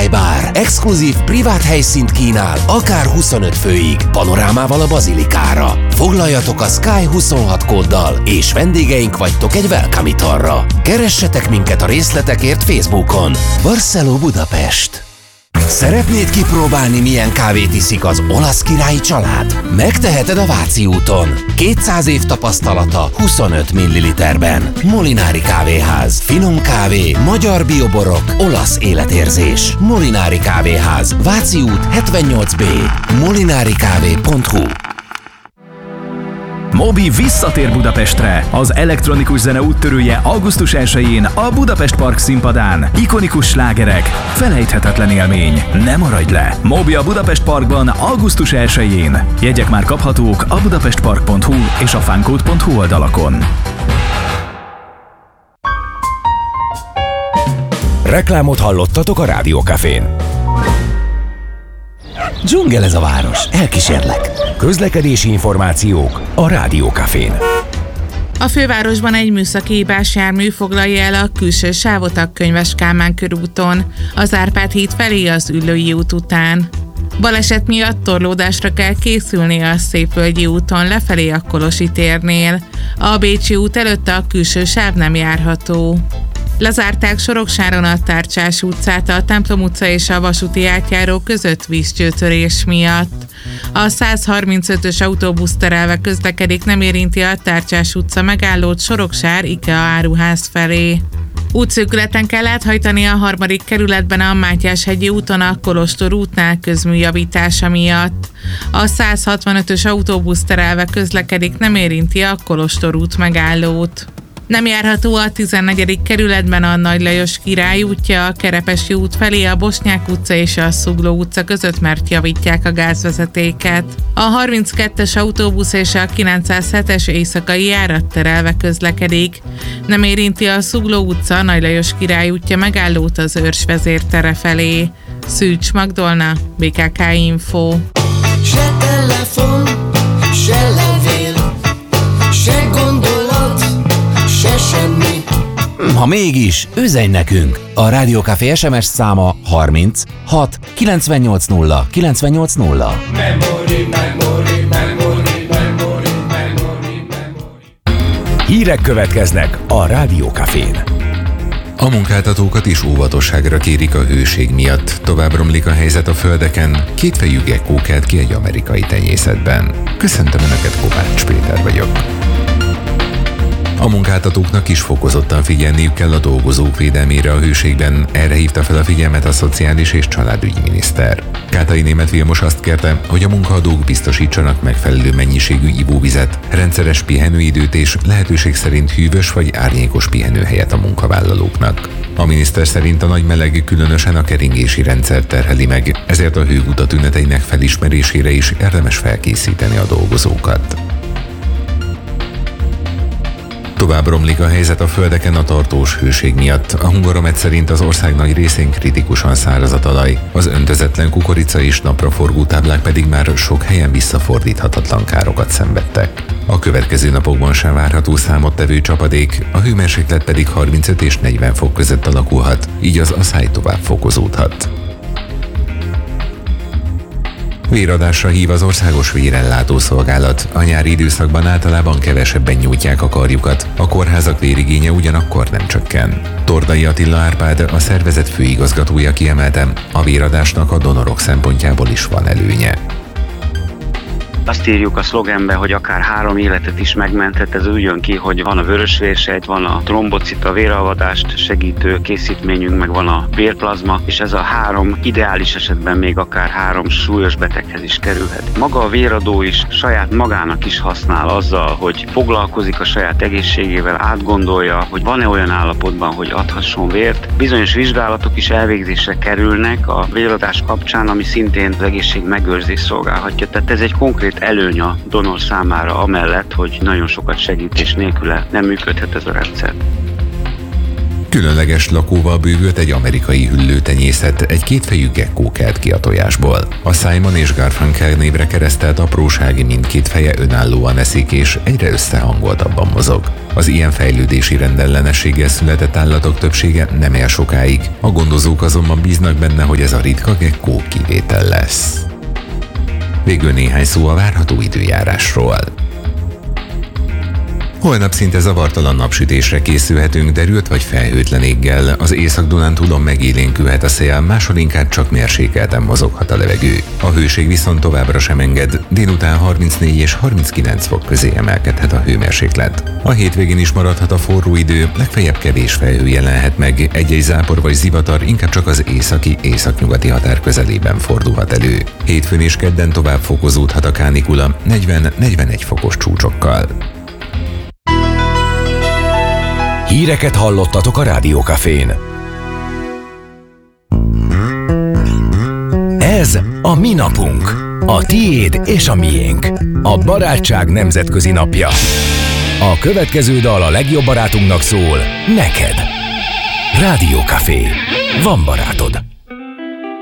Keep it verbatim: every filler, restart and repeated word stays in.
Bar exkluzív privát helyszínt kínál, akár huszonöt főig, panorámával a bazilikára. Foglaljatok a Sky huszonhat kóddal, és vendégeink vagytok egy welcome italra. Keressetek minket a részletekért Facebookon. Barceló Budapest. Szeretnéd kipróbálni, milyen kávét iszik az olasz királyi család? Megteheted a Váci úton. kétszáz év tapasztalata huszonöt milliliterben. Molinári kávéház. Finom kávé, magyar bioborok, olasz életérzés. Molinári kávéház. Váci út hetvennyolc B. molinarikávé pont hu. Moby visszatér Budapestre. Az elektronikus zene úttörője augusztus elsején a Budapest Park színpadán. Ikonikus slágerek, felejthetetlen élmény. Ne maradj le! Moby a Budapest Parkban augusztus elsején. Jegyek már kaphatók a budapestpark pont hu és a funcode pont hu oldalakon. Reklámot hallottatok a Rádió Cafén. Dzsungel ez a város, elkísérlek. Közlekedési információk a Rádió Cafén. A fővárosban egy műszaki hibás jármű foglalja el a külső sávot a Könyves Kálmán körúton, az Árpád híd felé az Üllői út után. Baleset miatt torlódásra kell készülni a Szépvölgyi úton lefelé a Kolosi térnél. A Bécsi út előtt a külső sáv nem járható. Lezárták Soroksáron a Tárcsás utcát a Templom utca és a vasúti átjáró között vízcsőtörés miatt. A száz harmincötös autóbusz terelve közlekedik, nem érinti a Tárcsás utca megállót Soroksár IKEA áruház felé. Útszűkületen kell áthajtani a harmadik kerületben a Mátyás-hegyi úton a Kolostor útnál közműjavítása miatt. A száz hatvanötös autóbusz terelve közlekedik, nem érinti a Kolostor út megállót. Nem járható a tizennegyedik kerületben a Nagy Lajos Király útja, a Kerepesi út felé a Bosnyák utca és a Szugló utca között, mert javítják a gázvezetéket. A harminckettes autóbusz és a kilencszázhetes éjszakai járat terelve közlekedik. Nem érinti a Szugló utca, Nagy Lajos Király útja megállót az Őrs vezértere felé. Szűcs Magdolna, bé ká ká Info. Se telefon, se levél, se gondolat, se semmi. Ha mégis, üzenj nekünk! A Rádió Café es em es száma harminc hat kilencvennyolc nulla kilencvennyolc nulla. Memory, memory, memory, memory, memory, memory. Hírek következnek a Rádió Cafén. A munkáltatókat is óvatosságra kérik a hőség miatt. Tovább romlik a helyzet a földeken. Kétfejű gekkó kelt ki egy amerikai tenyészetben. Köszöntöm Önöket, Kovács Péter vagyok. A munkáltatóknak is fokozottan figyelniük kell a dolgozók védelmére a hőségben, erre hívta fel a figyelmet a Szociális és Családügyminiszter. Kátai Németh Vilmos azt kérte, hogy a munkaadók biztosítsanak megfelelő mennyiségű ivóvizet, rendszeres pihenőidőt és lehetőség szerint hűvös vagy árnyékos pihenőhelyet a munkavállalóknak. A miniszter szerint a nagy meleg különösen a keringési rendszer terheli meg, ezért a hőguta tüneteinek felismerésére is érdemes felkészíteni a dolgozókat. Tovább romlik a helyzet a földeken a tartós hőség miatt. A Hungaromet szerint az ország nagy részén kritikusan száraz a talaj, az öntözetlen kukorica és napraforgó táblák pedig már sok helyen visszafordíthatatlan károkat szenvedtek. A következő napokban sem várható számottevő csapadék, a hőmérséklet pedig harmincöt és negyven fok között alakulhat, így az aszály tovább fokozódhat. Véradásra hív az Országos Vérellátó Szolgálat. A nyári időszakban általában kevesebben nyújtják a karjukat, a kórházak vérigénye ugyanakkor nem csökken. Tordai Attila Árpád, a szervezet főigazgatója kiemelte, a véradásnak a donorok szempontjából is van előnye. Azt írjuk a szlogenbe, hogy akár három életet is megmenthet, ez úgy jön ki, hogy van a vörösvérsejt, van a trombocita, véralvadást segítő készítményünk, meg van a vérplazma, és ez a három ideális esetben még akár három súlyos beteghez is kerülhet. Maga a véradó is saját magának is használ azzal, hogy foglalkozik a saját egészségével, átgondolja, hogy van-e olyan állapotban, hogy adhasson vért. Bizonyos vizsgálatok is elvégzésre kerülnek a véradás kapcsán, ami szintén az egészség megőrzés szolgálhatja. Tehát ez egy konkrét előny a donor számára, amellett, hogy nagyon sokat segít és nélküle nem működhet ez a rendszer. Különleges lakóval bővült egy amerikai hüllőtenyészet, egy kétfejű gekkó kelt ki a tojásból. A Simon és Garfunkel névre keresztelt aprósági mindkét feje önállóan eszik és egyre összehangoltabban mozog. Az ilyen fejlődési rendellenességgel született állatok többsége nem él sokáig, a gondozók azonban bíznak benne, hogy ez a ritka gekkó kivétel lesz. Végül néhány szó a várható időjárásról. Holnap szinte zavartalan napsütésre készülhetünk derült vagy felhőtlen éggel, az Észak-Dunántúlon megélénkülhet a szél, máshol inkább csak mérsékelten mozoghat a levegő. A hőség viszont továbbra sem enged, délután harmincnégy és harminckilenc fok közé emelkedhet a hőmérséklet. A hétvégén is maradhat a forró idő, legfeljebb kevés felhő jelenhet meg, egy-egy zápor vagy zivatar inkább csak az északi, északnyugati határ közelében fordulhat elő. Hétfőn és kedden tovább fokozódhat a kánikula negyven-negyvenegy fokos csúcsokkal. Híreket hallottatok a Rádió Cafén. Ez a mi napunk. A tiéd és a miénk. A barátság nemzetközi napja. A következő dal a legjobb barátunknak szól, neked. Rádió Café. Van barátod.